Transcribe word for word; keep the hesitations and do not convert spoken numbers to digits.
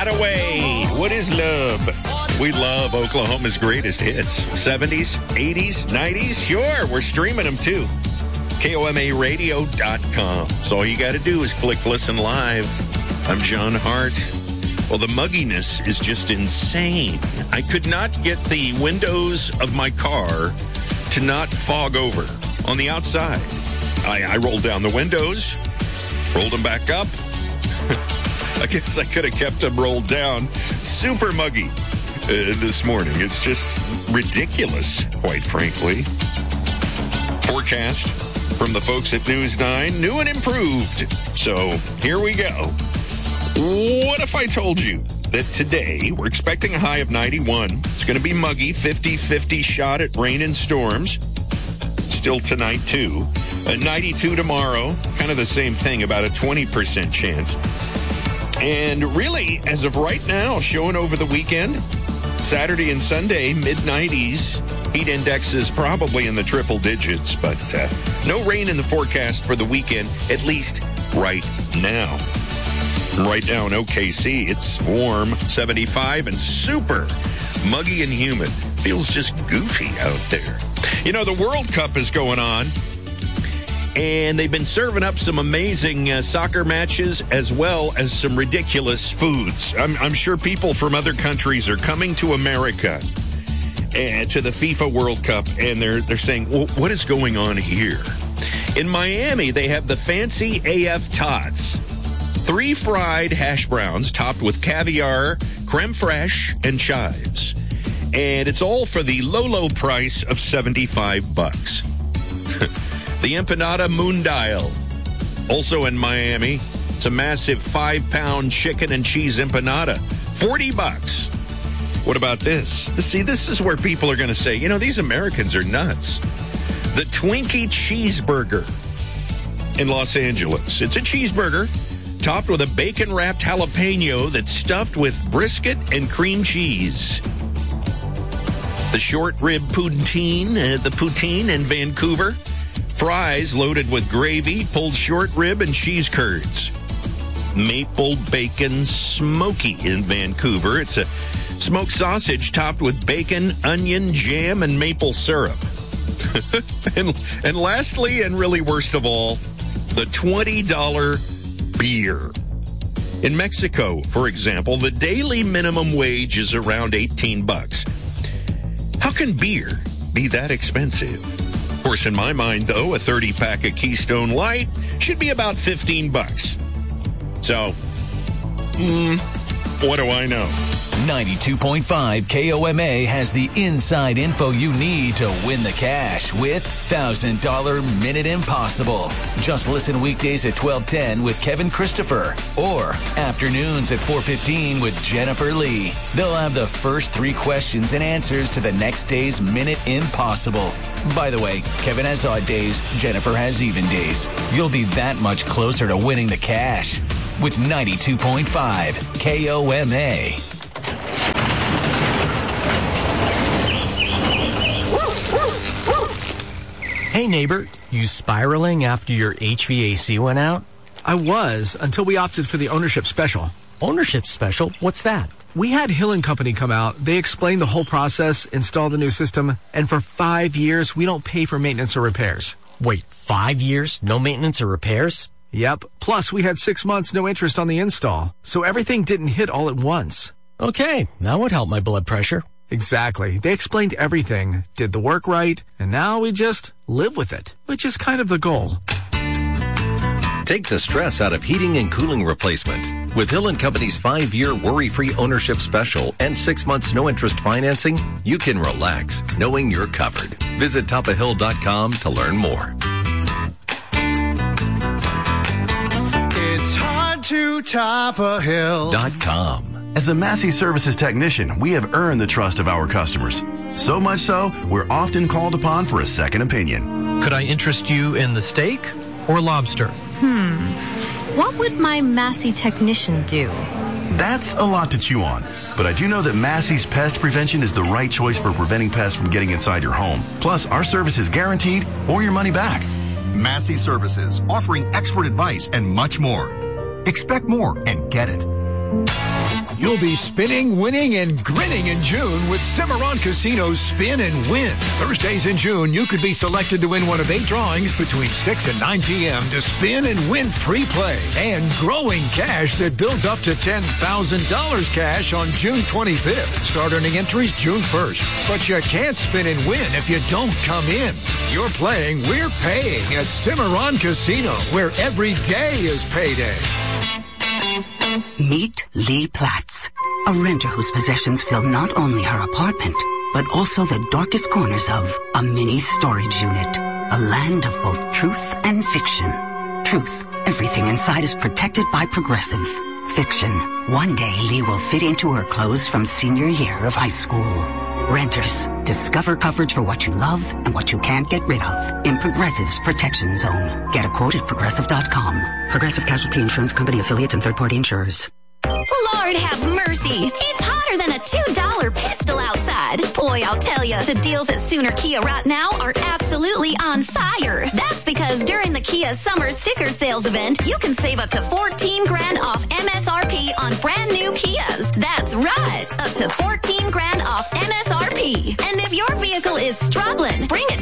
Getaway. What is love? We love Oklahoma's greatest hits. seventies, eighties, nineties. Sure, we're streaming them too. K O M A radio dot com. So all you got to do is click listen live. I'm John Hart. Well, the mugginess is just insane. I could not get the windows of my car to not fog over on the outside. I, I rolled down the windows, rolled them back up. I guess I could have kept them rolled down. Super muggy uh, this morning. It's just ridiculous, quite frankly. Forecast from the folks at News nine, new and improved. So here we go. What if I told you that today we're expecting a high of ninety-one? It's going to be muggy, fifty-fifty shot at rain and storms. Still tonight, too. Uh, ninety-two tomorrow, kind of the same thing, about a twenty percent chance. And really, as of right now, showing over the weekend, Saturday and Sunday, mid nineties. Heat index is probably in the triple digits, but uh, no rain in the forecast for the weekend, at least right now. Right now in O K C, it's warm, seventy-five, and super muggy and humid. Feels just goofy out there. You know, the World Cup is going on, and they've been serving up some amazing uh, soccer matches as well as some ridiculous foods. I'm, I'm sure people from other countries are coming to America and to the FIFA World Cup, and they're they're saying, well, what is going on here? In Miami, they have the fancy A F Tots. Three fried hash browns topped with caviar, creme fraiche, and chives. And it's all for the low, low price of seventy-five bucks. The Empanada Mundial, also in Miami. It's a massive five-pound chicken and cheese empanada, forty bucks. What about this? See, this is where people are going to say, you know, these Americans are nuts. The Twinkie Cheeseburger in Los Angeles. It's a cheeseburger topped with a bacon-wrapped jalapeno that's stuffed with brisket and cream cheese. The short rib poutine, uh, the poutine in Vancouver. Fries loaded with gravy, pulled short rib, and cheese curds. Maple bacon smoky in Vancouver. It's a smoked sausage topped with bacon, onion, jam, and maple syrup. and, and lastly, and really worst of all, the twenty dollars beer. In Mexico, for example, the daily minimum wage is around eighteen bucks. How can beer be that expensive? Of course, in my mind, though, a thirty-pack of Keystone Light should be about fifteen bucks. So, hmm, what do I know? ninety-two point five K O M A has the inside info you need to win the cash with one thousand dollars Minute Impossible. Just listen weekdays at twelve ten with Kevin Christopher or afternoons at four fifteen with Jennifer Lee. They'll have the first three questions and answers to the next day's Minute Impossible. By the way, Kevin has odd days, Jennifer has even days. You'll be that much closer to winning the cash with ninety-two point five K O M A. Hey neighbor, you spiraling after your H V A C went out? I was, until we opted for the ownership special. Ownership special? What's that? We had Hill and Company come out. They explained the whole process, installed the new system, and for five years, we don't pay for maintenance or repairs. Wait, five years? No maintenance or repairs? Yep. Plus, we had six months no interest on the install, so everything didn't hit all at once. Okay, that would help my blood pressure. Exactly. They explained everything, did the work right, and now we just live with it, which is kind of the goal. Take the stress out of heating and cooling replacement. With Hill and Company's five-year worry-free ownership special and six months no-interest financing, you can relax knowing you're covered. Visit top of hill dot com to learn more. It's hard to top a hill Dot com. As a Massey Services technician, we have earned the trust of our customers. So much so, we're often called upon for a second opinion. Could I interest you in the steak or lobster? Hmm. What would my Massey technician do? That's a lot to chew on. But I do know that Massey's Pest Prevention is the right choice for preventing pests from getting inside your home. Plus, our service is guaranteed or your money back. Massey Services, offering expert advice and much more. Expect more and get it. You'll be spinning, winning, and grinning in June with Cimarron Casino's Spin and Win. Thursdays in June, you could be selected to win one of eight drawings between six and nine p.m. to spin and win free play and growing cash that builds up to ten thousand dollars cash on June twenty-fifth. Start earning entries June first. But you can't spin and win if you don't come in. You're playing, we're paying at Cimarron Casino, where every day is payday. Meet Lee Platts, a renter whose possessions fill not only her apartment, but also the darkest corners of a mini storage unit. A land of both truth and fiction. Truth, everything inside is protected by Progressive. Fiction, one day Lee will fit into her clothes from senior year of high school. Renters, discover coverage for what you love and what you can't get rid of in Progressive's Protection Zone. Get a quote at Progressive dot com. Progressive Casualty Insurance Company affiliates and third-party insurers. Lord have mercy. It's hotter than a two dollar pistol outside. Boy, I'll tell you, the deals at Sooner Kia right now are absolutely on fire. That's because during the Kia Summer Sticker Sales event, you can save up to fourteen grand off M S R P on brand new Kias. That's right, up to fourteen grand off M S R P. And if your vehicle is struggling, bring it